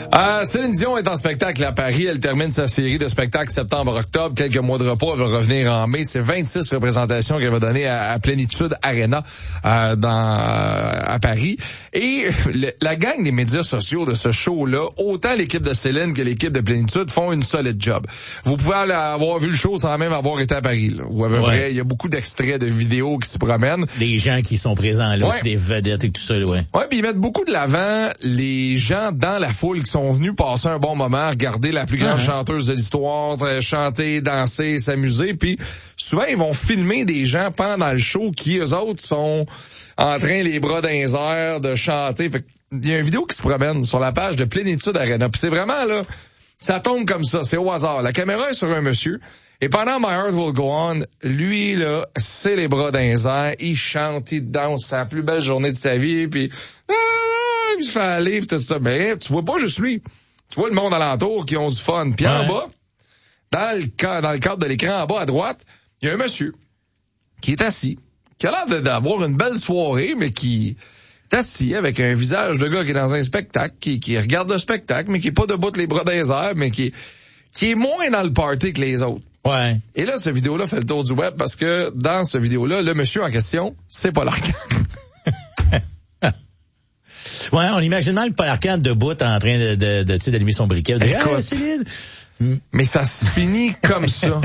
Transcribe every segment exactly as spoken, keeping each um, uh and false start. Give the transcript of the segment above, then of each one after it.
Euh, Céline Dion est en spectacle à Paris. Elle termine sa série de spectacles septembre-octobre. Quelques mois de repos. Elle va revenir en mai. C'est vingt-six représentations qu'elle va donner à, à Plénitude Arena euh, dans euh, à Paris. Et le, la gang des médias sociaux de ce show-là, autant l'équipe de Céline que l'équipe de Plénitude font une solide job. Vous pouvez aller avoir vu le show sans même avoir été à Paris. Là, où à peu ouais. près, il y a beaucoup d'extraits de vidéos qui se promènent. Les gens qui sont présents là, ouais. c'est des vedettes et tout ça, ouais. Ouais, puis ils mettent beaucoup de l'avant les gens dans la foule qui sont venus passer un bon moment, regarder la plus grande uh-huh. chanteuse de l'histoire, chanter, danser, s'amuser, puis souvent ils vont filmer des gens pendant le show qui, eux autres, sont en train, les bras dans les airs, de chanter. Fait il y a une vidéo qui se promène sur la page de Plénitude Arena, puis c'est vraiment, là, ça tombe comme ça, c'est au hasard. La caméra est sur un monsieur, et pendant My Heart Will Go On, lui, là, c'est les bras dans les airs, il chante, il danse, c'est la plus belle journée de sa vie, puis ah, il se fait aller, puis tout ça. Mais tu vois pas juste lui. Tu vois le monde alentour qui ont du fun. Puis ouais. en bas, dans le, cadre, dans le cadre de l'écran en bas à droite, il y a un monsieur qui est assis, qui a l'air d'avoir une belle soirée, mais qui est assis avec un visage de gars qui est dans un spectacle, qui, qui regarde le spectacle, mais qui est pas debout les bras dans les airs, mais qui, qui est moins dans le party que les autres. Ouais. Et là, cette vidéo-là fait le tour du web parce que dans cette vidéo-là, le monsieur en question, c'est Paul Arcand. Ouais, on imagine mal Paul Arcand debout en train de, de, de, tu sais, d'allumer son briquet. De dire, hey, Céline. Mais ça se finit comme ça.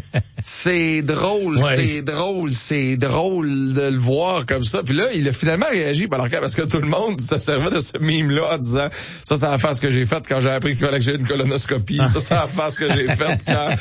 C'est drôle, ouais, c'est drôle, c'est drôle de le voir comme ça. Puis là, il a finalement réagi Paul Arcand parce que tout le monde se servait de ce mime-là en disant ça, c'est la face que j'ai faite quand j'ai appris que j'ai une colonoscopie. Ça, c'est la face que j'ai faite quand...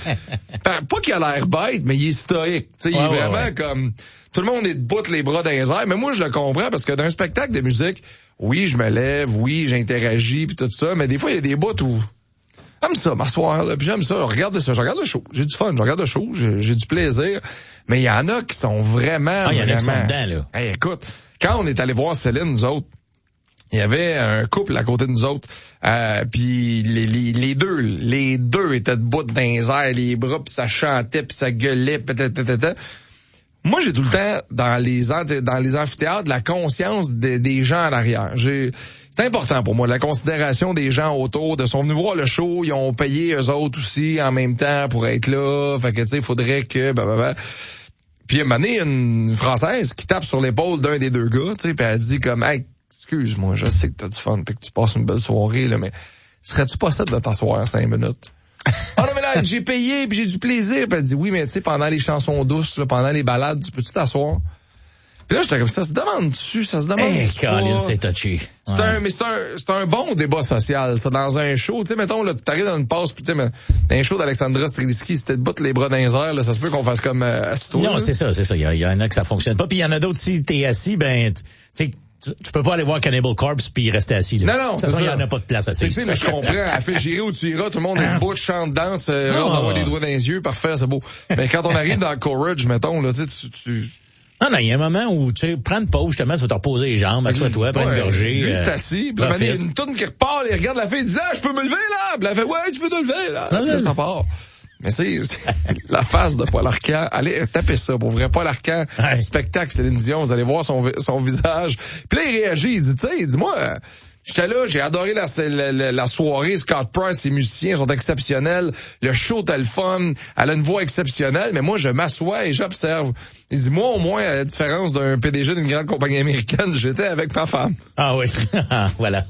Pas qu'il a l'air bête, mais il est stoïque. Tu sais, ouais, il est ouais, vraiment ouais. comme... Tout le monde est debout les bras dans les airs. Mais moi, je le comprends parce que dans un spectacle de musique, oui, je me lève, oui, j'interagis puis tout ça, mais des fois, il y a des bouts où j'aime ça, m'asseoir, là, puis j'aime ça, regarde ça, je regarde le show, j'ai du fun, je regarde le show, j'ai, j'ai du plaisir, mais il y en a qui sont vraiment, ah, il y en vraiment... a qui sont dedans, là. Hey, écoute, quand on est allé voir Céline, nous autres, il y avait un couple à côté de nous autres, euh, puis les, les, les deux, les deux étaient debout dans les airs, les bras, puis ça chantait, puis ça gueulait, pis tata. Moi, j'ai tout le temps, dans les dans les amphithéâtres, la conscience de, des gens à l'arrière. J'ai, c'est important pour moi, la considération des gens autour, de sont venus voir le show, ils ont payé eux autres aussi en même temps pour être là. Fait que, tu sais, il faudrait que... Bah, bah, bah. Puis, à un moment donné, une Française qui tape sur l'épaule d'un des deux gars, tu sais, puis elle dit comme, hey, excuse-moi, je sais que t'as du fun, puis que tu passes une belle soirée, là, mais serais-tu possible de t'asseoir cinq minutes? Ah non, mais là, j'ai payé, puis j'ai du plaisir. Puis elle dit, oui, mais tu sais, pendant les chansons douces, là, pendant les balades, tu peux-tu t'asseoir? Puis là, j'étais comme, ça se demande dessus, ça se demande hey, pas. Colin, c'est touché. C'est ouais. un, mais c'est un, c'est un bon débat social, ça, dans un show. Tu sais, mettons, là, t'arrives dans une passe, puis tu sais, dans un show d'Alexandra Streliski, si t'es debout les bras dans les airs, là, ça se peut qu'on fasse comme, euh, assis-toi. Non, là. c'est ça, c'est ça. Il y, y en a que ça fonctionne pas. Puis il y en a d'autres, si t'es assis, ben, tu sais, Tu, tu peux pas aller voir Cannibal Corpse puis rester assis, là. Non, non, c'est ça. Il y en a pas de place assis. Tu sais, mais je comprends. Elle fait j'irai où tu iras, tout le monde est debout, chante, danse, euh, non, on avoir les doigts dans les yeux, parfait, c'est beau. Mais quand on arrive dans Courage, mettons, là, tu sais, tu, tu... Non, non, il y a un moment où, tu sais, prends une pause, justement, tu vas te reposer les jambes, assois-toi, prends une gorgée. Lui, euh, c'est assis, puis là, il y a une toune qui repart, il regarde la fille, il dit, ah, je peux me lever, là! Puis elle fait, ouais, tu peux te lever, là! Non, là, ça part. Mais c'est, c'est la face de Paul Arcand. Allez, tapez ça, pour vrai. Paul Arcand, ouais. Spectacle Céline Dion, vous allez voir son, son visage. Puis là, il réagit, il dit, tu sais, il dit, moi, j'étais là, j'ai adoré la, la, la soirée. Scott Price, ses musiciens sont exceptionnels. Le show était le fun. Elle a une voix exceptionnelle, mais moi, je m'assois et j'observe. Il dit, moi, au moins, à la différence d'un P D G d'une grande compagnie américaine, j'étais avec ma femme. Ah oui, voilà.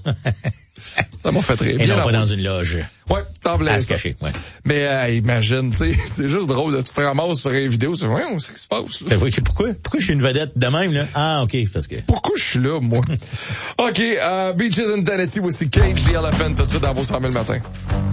Ça m'a fait très bien. Et non pas dans une loge. Ouais, t'en blesse. À se cacher, ouais. Mais euh, imagine, tu sais, c'est juste drôle, là, tu te ramasses sur une vidéo, tu sais, ouais, on sait ce qui se passe. Là. Ben, pourquoi? Pourquoi je suis une vedette de même, là? Ah, ok, parce que... Pourquoi je suis là, moi? OK, uh, Beaches in Tennessee, voici Cage the Elephant, tout de suite dans vos cent mille matin.